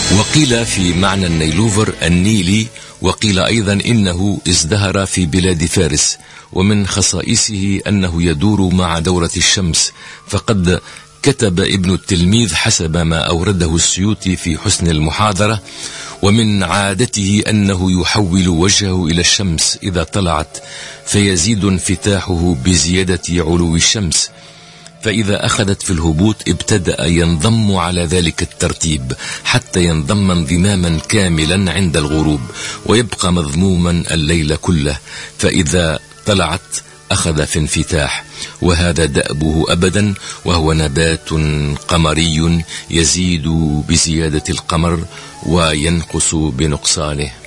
وقيل في معنى النيلوفر النيلي، وقيل أيضا إنه ازدهر في بلاد فارس، ومن خصائصه أنه يدور مع دورة الشمس. فقد كتب ابن التلميذ حسب ما أورده السيوطي في حسن المحاضرة: ومن عادته أنه يحول وجهه إلى الشمس إذا طلعت، فيزيد انفتاحه بزيادة علو الشمس، فإذا أخذت في الهبوط ابتدأ ينضم على ذلك الترتيب حتى ينضم انضماما كاملا عند الغروب، ويبقى مضموما الليل كله، فإذا طلعت أخذ في انفتاح، وهذا دأبه أبدا، وهو نبات قمري يزيد بزيادة القمر وينقص بنقصانه.